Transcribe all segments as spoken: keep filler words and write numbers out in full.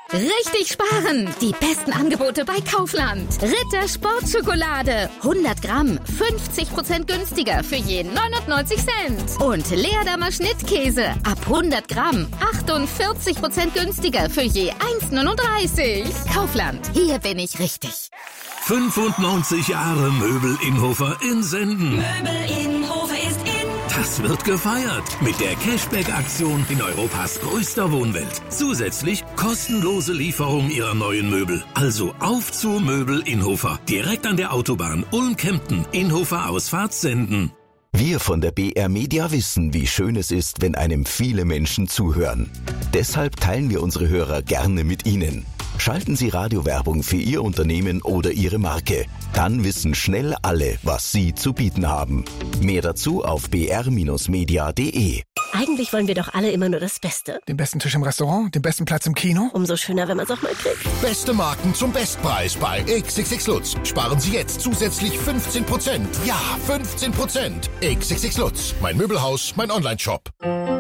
Richtig sparen! Die besten Angebote bei Kaufland. Ritter Sportschokolade. hundert Gramm, fünfzig Prozent günstiger für je neunundneunzig Cent. Und Leerdammer Schnittkäse. Ab hundert Gramm, achtundvierzig Prozent günstiger für je eins neununddreißig. Kaufland, hier bin ich richtig. fünfundneunzig Jahre Möbel Innhofer in Senden. Möbel Innhofer ist in. Das wird gefeiert mit der Cashback-Aktion in Europas größter Wohnwelt. Zusätzlich kostenlose Lieferung Ihrer neuen Möbel. Also auf zu Möbel Innhofer. Direkt an der Autobahn Ulm-Kempten. Innhofer Ausfahrt Senden. Wir von der B R Media wissen, wie schön es ist, wenn einem viele Menschen zuhören. Deshalb teilen wir unsere Hörer gerne mit Ihnen. Schalten Sie Radiowerbung für Ihr Unternehmen oder Ihre Marke. Dann wissen schnell alle, was Sie zu bieten haben. Mehr dazu auf b r Bindestrich media punkt d e. Eigentlich wollen wir doch alle immer nur das Beste. Den besten Tisch im Restaurant, den besten Platz im Kino. Umso schöner, wenn man es auch mal kriegt. Beste Marken zum Bestpreis bei X X X Lutz. Sparen Sie jetzt zusätzlich fünfzehn Prozent. Ja, fünfzehn Prozent. X X X Lutz. Mein Möbelhaus, mein Online-Shop.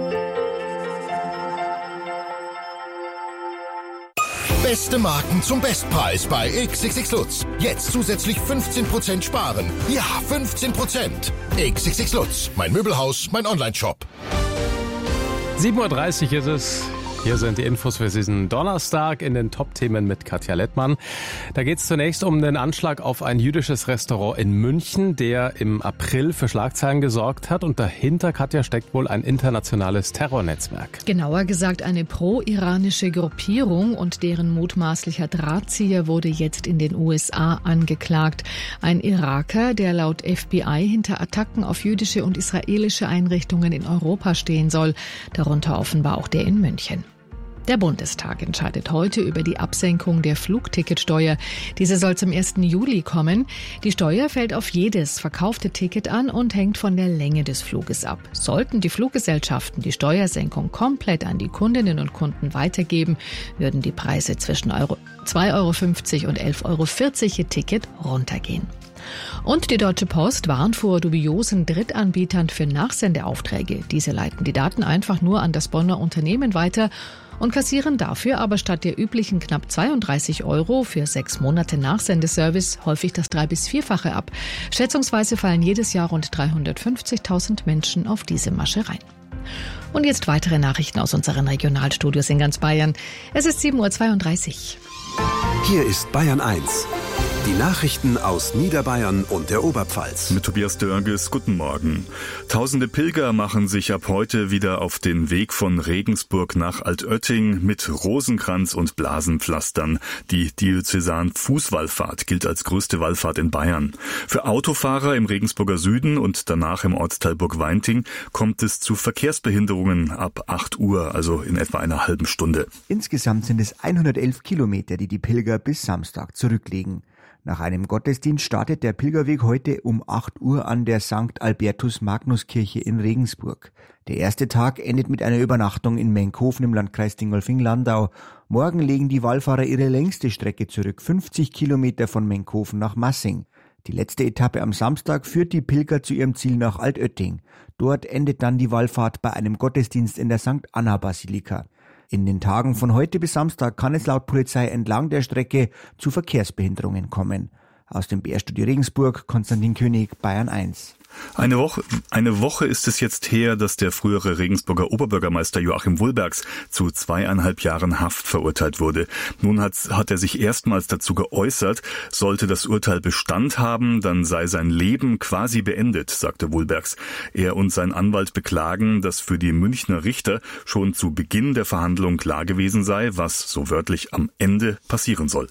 Beste Marken zum Bestpreis bei X X X Lutz. Jetzt zusätzlich fünfzehn Prozent sparen. Ja, fünfzehn Prozent. X X X Lutz. Mein Möbelhaus, mein Online-Shop. sieben Uhr dreißig ist es. Hier sind die Infos für diesen Donnerstag in den Top-Themen mit Katja Lettmann. Da geht es zunächst um den Anschlag auf ein jüdisches Restaurant in München, der im April für Schlagzeilen gesorgt hat. Und dahinter, Katja, steckt wohl ein internationales Terrornetzwerk. Genauer gesagt eine pro-iranische Gruppierung, und deren mutmaßlicher Drahtzieher wurde jetzt in den U S A angeklagt. Ein Iraker, der laut F B I hinter Attacken auf jüdische und israelische Einrichtungen in Europa stehen soll. Darunter offenbar auch der in München. Der Bundestag entscheidet heute über die Absenkung der Flugticketsteuer. Diese soll zum ersten Juli kommen. Die Steuer fällt auf jedes verkaufte Ticket an und hängt von der Länge des Fluges ab. Sollten die Fluggesellschaften die Steuersenkung komplett an die Kundinnen und Kunden weitergeben, würden die Preise zwischen zwei Euro fünfzig und elf Euro vierzig je Ticket runtergehen. Und die Deutsche Post warnt vor dubiosen Drittanbietern für Nachsendeaufträge. Diese leiten die Daten einfach nur an das Bonner Unternehmen weiter und kassieren dafür aber statt der üblichen knapp zweiunddreißig Euro für sechs Monate Nachsendeservice häufig das drei- bis vierfache ab. Schätzungsweise fallen jedes Jahr rund dreihundertfünfzigtausend Menschen auf diese Masche rein. Und jetzt weitere Nachrichten aus unseren Regionalstudios in ganz Bayern. Es ist sieben Uhr zweiunddreißig. Hier ist Bayern eins. Die Nachrichten aus Niederbayern und der Oberpfalz. Mit Tobias Dörges, guten Morgen. Tausende Pilger machen sich ab heute wieder auf den Weg von Regensburg nach Altötting mit Rosenkranz und Blasenpflastern. Die Diözesan-Fußwallfahrt gilt als größte Wallfahrt in Bayern. Für Autofahrer im Regensburger Süden und danach im Ortsteil Burgweinting kommt es zu Verkehrsbehinderungen ab acht Uhr, also in etwa einer halben Stunde. Insgesamt sind es hundertelf Kilometer, die die Pilger bis Samstag zurücklegen. Nach einem Gottesdienst startet der Pilgerweg heute um acht Uhr an der Sankt Albertus Magnus Kirche in Regensburg. Der erste Tag endet mit einer Übernachtung in Menkhofen im Landkreis Dingolfing-Landau. Morgen legen die Wallfahrer ihre längste Strecke zurück, fünfzig Kilometer von Menkhofen nach Massing. Die letzte Etappe am Samstag führt die Pilger zu ihrem Ziel nach Altötting. Dort endet dann die Wallfahrt bei einem Gottesdienst in der Sankt Anna-Basilika. In den Tagen von heute bis Samstag kann es laut Polizei entlang der Strecke zu Verkehrsbehinderungen kommen. Aus dem B R-Studio Regensburg, Konstantin König, Bayern eins. Eine Woche, eine Woche ist es jetzt her, dass der frühere Regensburger Oberbürgermeister Joachim Wulbergs zu zweieinhalb Jahren Haft verurteilt wurde. Nun hat, hat er sich erstmals dazu geäußert. Sollte das Urteil Bestand haben, dann sei sein Leben quasi beendet, sagte Wulbergs. Er und sein Anwalt beklagen, dass für die Münchner Richter schon zu Beginn der Verhandlung klar gewesen sei, was so wörtlich am Ende passieren soll.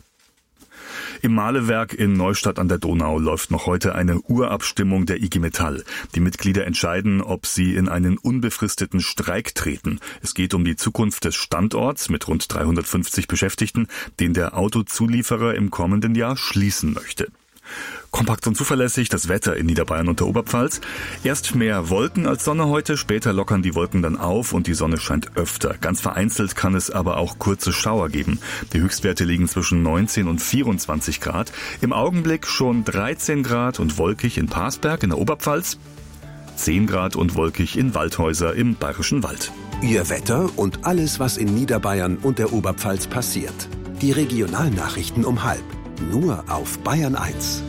Im Mahlewerk in Neustadt an der Donau läuft noch heute eine Urabstimmung der I G Metall. Die Mitglieder entscheiden, ob sie in einen unbefristeten Streik treten. Es geht um die Zukunft des Standorts mit rund dreihundertfünfzig Beschäftigten, den der Autozulieferer im kommenden Jahr schließen möchte. Kompakt und zuverlässig das Wetter in Niederbayern und der Oberpfalz. Erst mehr Wolken als Sonne heute, später lockern die Wolken dann auf und die Sonne scheint öfter. Ganz vereinzelt kann es aber auch kurze Schauer geben. Die Höchstwerte liegen zwischen neunzehn und vierundzwanzig Grad. Im Augenblick schon dreizehn Grad und wolkig in Parsberg in der Oberpfalz. zehn Grad und wolkig in Waldhäuser im Bayerischen Wald. Ihr Wetter und alles, was in Niederbayern und der Oberpfalz passiert. Die Regionalnachrichten um halb. Nur auf Bayern eins.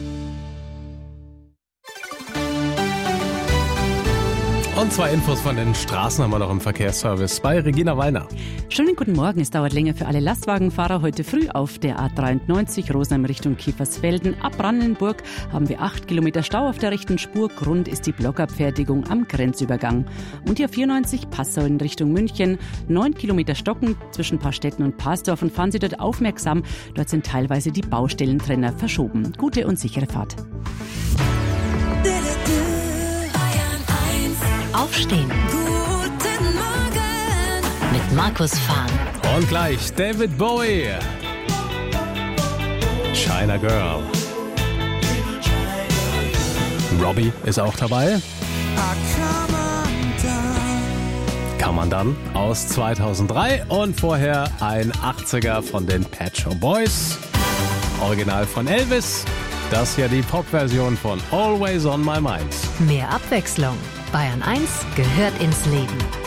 Und zwei Infos von den Straßen haben wir noch im Verkehrsservice bei Regina Wallner. Schönen guten Morgen. Es dauert länger für alle Lastwagenfahrer. Heute früh auf der A dreiundneunzig Rosenheim Richtung Kiefersfelden. Ab Brandenburg haben wir acht Kilometer Stau auf der rechten Spur. Grund ist die Blockabfertigung am Grenzübergang. Und die A vierundneunzig Passau in Richtung München. neun Kilometer Stocken zwischen Paarstetten und Parsdorf. Und fahren Sie dort aufmerksam. Dort sind teilweise die Baustellentrenner verschoben. Gute und sichere Fahrt. Aufstehen. Guten Morgen. Mit Markus Fahn. Und gleich David Bowie. China Girl. Robbie ist auch dabei. Kann man dann aus zweitausenddrei und vorher ein achtziger von den Pet Shop Boys. Original von Elvis. Das hier die Pop-Version von Always on My Mind. Mehr Abwechslung. Bayern eins gehört ins Leben.